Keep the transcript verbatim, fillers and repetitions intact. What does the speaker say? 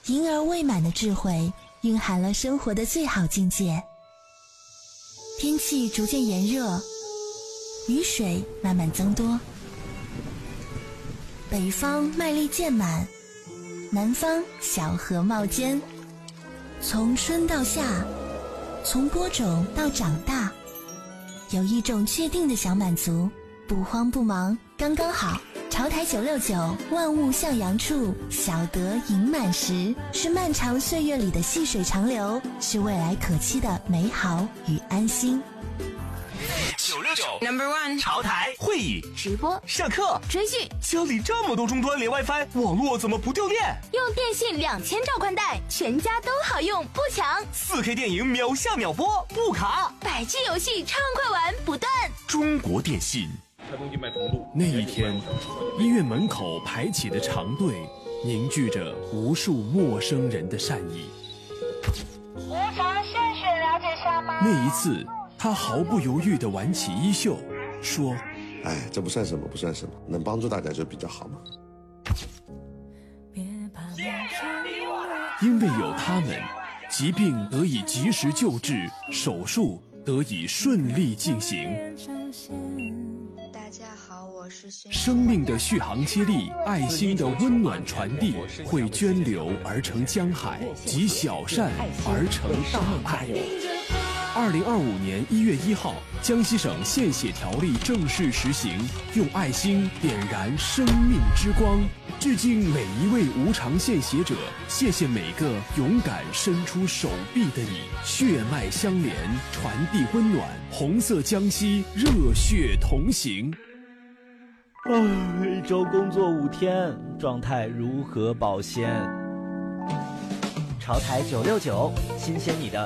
婴儿未满的智慧蕴含了生活的最好境界。天气逐渐炎热，雨水慢慢增多，北方麦粒渐满，南方小荷冒尖。从春到夏，从播种到长大，有一种确定的小满足，不慌不忙，刚刚好。潮台九六九，万物向阳处，小得盈满时，是漫长岁月里的细水长流，是未来可期的美好与安心。 九六九 Number One 潮台会议直播上课追剧， 家里这么多终端连 WiFi， 网络怎么不掉电？ 用电信两千兆宽带，全家都好用不抢。 四 K 电影秒下秒播不卡， 百 G 游戏畅快玩不断。 中国电信。 那一天，医院门口排起的长队凝聚着无数陌生人的善意。 无偿献血了解下吗？ 那一次，他毫不犹豫地挽起衣袖，说：“ 哎，这不算什么，不算什么，能帮助大家就比较好嘛。” 因为有他们，疾病得以及时救治，手术得以顺利进行。生命的续航接力，爱心的温暖传递，会涓流而成江海，集小善而成大爱。二零二五年一月一号，江西省献血条例正式实行，用爱心点燃生命之光。致敬每一位无偿献血者，谢谢每个勇敢伸出手臂的你，血脉相连，传递温暖，红色江西，热血同行。 啊，一周工作五天，状态如何保鲜？潮台九六九，新鲜你的